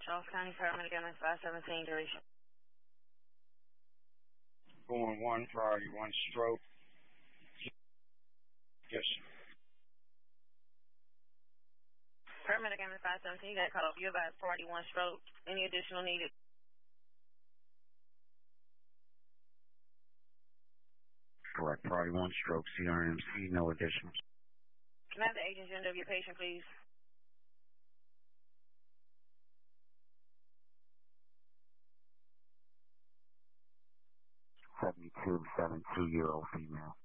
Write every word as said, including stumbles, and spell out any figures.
Charles County Paramedic M S five seventeen duration. Going one, priority one stroke. Yes. Paramedic M S five seventeen, you got caught up. You about priority one stroke. Any additional needed? Correct. Priority one stroke, C R M C, no additionals. Can I have the agent gender of your patient, please? seventy-two, seventy-two-year-old female.